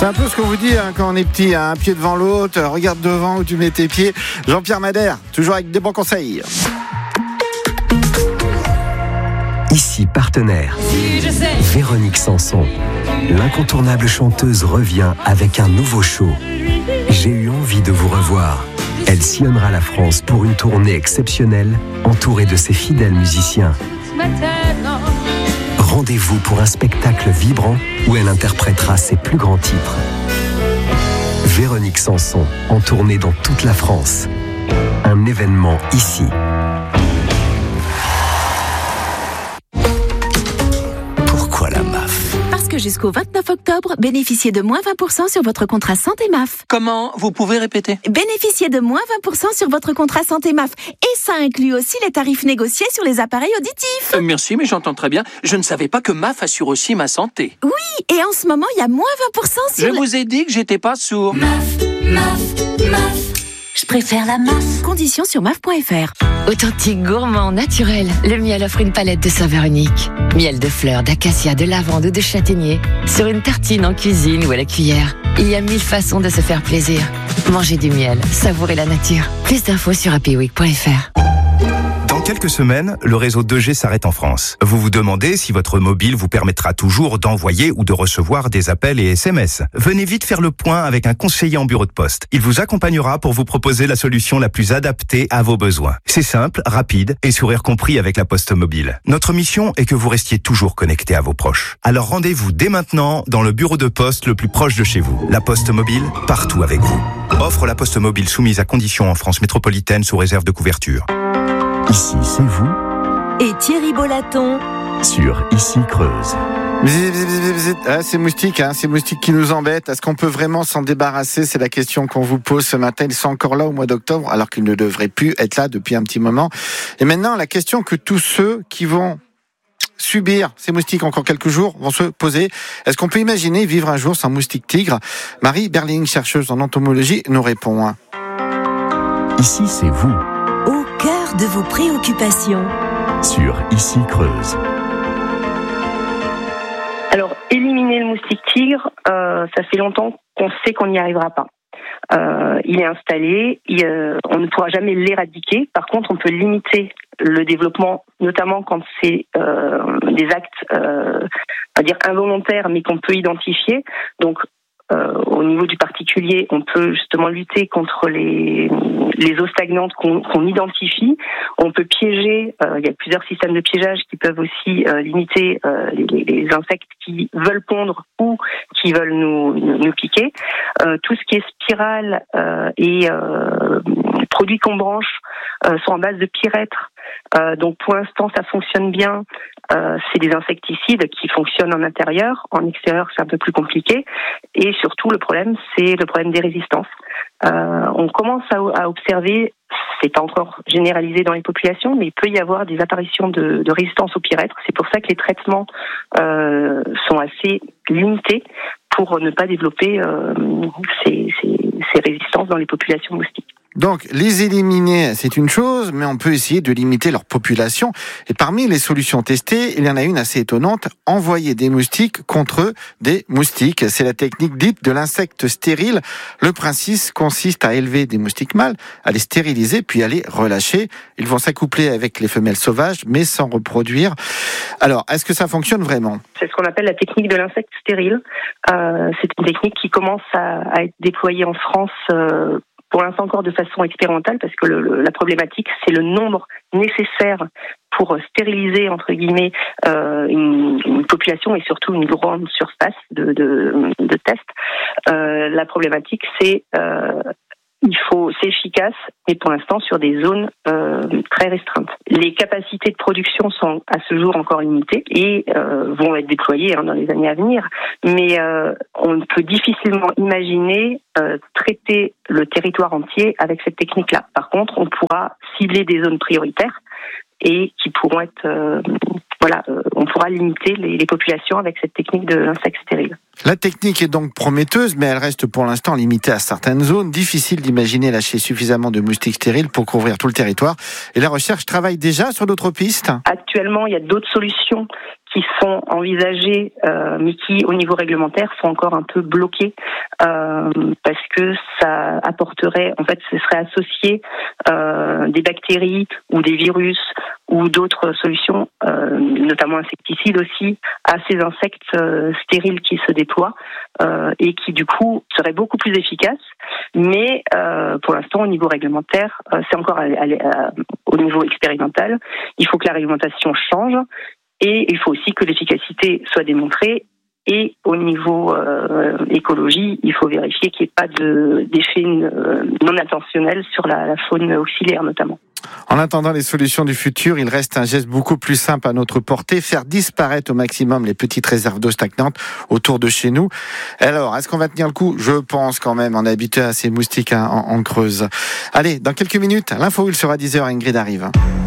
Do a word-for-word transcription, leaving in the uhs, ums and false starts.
C'est un peu ce qu'on vous dit hein, quand on est petit, hein, un pied devant l'autre, regarde devant où tu mets tes pieds. Jean-Pierre Madère, toujours avec des bons conseils. Ici partenaire, Véronique Sanson. L'incontournable chanteuse revient avec un nouveau show. J'ai eu envie de vous revoir. Elle sillonnera la France pour une tournée exceptionnelle, entourée de ses fidèles musiciens. Rendez-vous pour un spectacle vibrant où elle interprétera ses plus grands titres. Véronique Sanson, en tournée dans toute la France. Un événement ici. Pourquoi la M A F ? Parce que jusqu'au vingt-neuf octobre, bénéficiez de moins vingt pour cent sur votre contrat santé M A F. Comment ? Vous pouvez répéter ? Bénéficiez de moins vingt pour cent sur votre contrat santé M A F. Et ça inclut aussi les tarifs négociés sur les appareils auditifs. Euh, merci, mais j'entends très bien. Je ne savais pas que M A F assure aussi ma santé. Oui, et en ce moment, il y a moins vingt pour cent sur... Je le... vous ai dit que j'étais pas sourd. M A F, M A F, M A F. Je préfère la M A F. Conditions sur M A F point F R. Authentique, gourmand, naturel, le miel offre une palette de saveurs uniques. Miel de fleurs, d'acacia, de lavande ou de châtaignier. Sur une tartine, en cuisine ou à la cuillère. Il y a mille façons de se faire plaisir. Mangez du miel, savourez la nature. Plus d'infos sur happy week point F R. Dans quelques semaines, le réseau deux G s'arrête en France. Vous vous demandez si votre mobile vous permettra toujours d'envoyer ou de recevoir des appels et S M S. Venez vite faire le point avec un conseiller en bureau de poste. Il vous accompagnera pour vous proposer la solution la plus adaptée à vos besoins. C'est simple, rapide et sourire compris avec la Poste Mobile. Notre mission est que vous restiez toujours connecté à vos proches. Alors rendez-vous dès maintenant dans le bureau de poste le plus proche de chez vous. La Poste Mobile, partout avec vous. Offre la Poste Mobile soumise à conditions en France métropolitaine sous réserve de couverture. Ici, c'est vous. Et Thierry Bolaton Sur Ici Creuse. Ah, ces moustiques, hein, ces moustiques qui nous embêtent. Est-ce qu'on peut vraiment s'en débarrasser ? C'est la question qu'on vous pose ce matin. Ils sont encore là au mois d'octobre, alors qu'ils ne devraient plus être là depuis un petit moment. Et maintenant, la question que tous ceux qui vont subir ces moustiques encore quelques jours vont se poser. Est-ce qu'on peut imaginer vivre un jour sans moustique tigre ? Marie Berling, chercheuse en entomologie, nous répond. Hein. Ici, c'est vous. au cœur de vos préoccupations. Sur Ici Creuse. Alors, éliminer le moustique tigre, euh, ça fait longtemps qu'on sait qu'on n'y arrivera pas. Euh, il est installé, il, euh, on ne pourra jamais l'éradiquer. Par contre, on peut limiter le développement, notamment quand c'est euh, des actes, euh, on va dire involontaires, mais qu'on peut identifier. Donc, euh, au niveau du particulier, on peut justement lutter contre les, les eaux stagnantes qu'on, qu'on identifie. On peut piéger. Euh, il y a plusieurs systèmes de piégeage qui peuvent aussi euh, limiter euh, les, les insectes qui veulent pondre ou qui veulent nous, nous, nous piquer. Euh, tout ce qui est spirale euh, et euh, produits qu'on branche euh, sont en base de pyrètre. Euh, donc pour l'instant ça fonctionne bien. Euh, c'est des insecticides qui fonctionnent en intérieur. En extérieur c'est un peu plus compliqué. Et surtout le problème c'est le problème des résistances. Euh, on commence à, à observer, c'est pas encore généralisé dans les populations, mais il peut y avoir des apparitions de, de résistance au pyrètre. C'est pour ça que les traitements euh, sont assez limités pour ne pas développer euh, ces, ces, ces résistances dans les populations moustiques. Donc, les éliminer, c'est une chose, mais on peut essayer de limiter leur population. Et parmi les solutions testées, il y en a une assez étonnante, envoyer des moustiques contre des moustiques. C'est la technique dite de l'insecte stérile. Le principe consiste à élever des moustiques mâles, à les stériliser, puis à les relâcher. Ils vont s'accoupler avec les femelles sauvages, mais sans reproduire. Alors, est-ce que ça fonctionne vraiment ? C'est ce qu'on appelle la technique de l'insecte stérile. Euh, c'est une technique qui commence à, à être déployée en France euh, pour l'instant encore de façon expérimentale, parce que le, le, la problématique, c'est le nombre nécessaire pour stériliser, entre guillemets, euh, une, une population et surtout une grande surface de, de, de tests. Euh, la problématique, c'est euh, il faut, c'est efficace, mais pour l'instant sur des zones euh, très restreintes. Les capacités de production sont à ce jour encore limitées et euh, vont être déployées hein, dans les années à venir. Mais euh, on peut difficilement imaginer euh, traiter le territoire entier avec cette technique-là. Par contre, on pourra cibler des zones prioritaires et qui pourront être, euh, voilà, euh, on pourra limiter les, les populations avec cette technique de l'insecte stérile. La technique est donc prometteuse, mais elle reste pour l'instant limitée à certaines zones. Difficile d'imaginer lâcher suffisamment de moustiques stériles pour couvrir tout le territoire. Et la recherche travaille déjà sur d'autres pistes ? Actuellement, il y a d'autres solutions qui sont envisagées, euh, mais qui, au niveau réglementaire, sont encore un peu bloquées, euh, parce que ça apporterait, en fait, ce serait associé euh, des bactéries ou des virus ou d'autres solutions, euh, notamment insecticides aussi, à ces insectes euh, stériles qui se déploient euh, et qui, du coup, seraient beaucoup plus efficaces. Mais euh, pour l'instant, au niveau réglementaire, euh, c'est encore à, à, à, au niveau expérimental. Il faut que la réglementation change et il faut aussi que l'efficacité soit démontrée. Et au niveau euh, écologie, il faut vérifier qu'il n'y ait pas de, d'effet euh, non intentionnel sur la, la faune auxiliaire notamment. En attendant les solutions du futur, il reste un geste beaucoup plus simple à notre portée, faire disparaître au maximum les petites réserves d'eau stagnantes autour de chez nous. Alors, est-ce qu'on va tenir le coup ? Je pense quand même, on est habitué à ces moustiques en, en Creuse. Allez, dans quelques minutes, l'info, il sera dix heures, Ingrid arrive.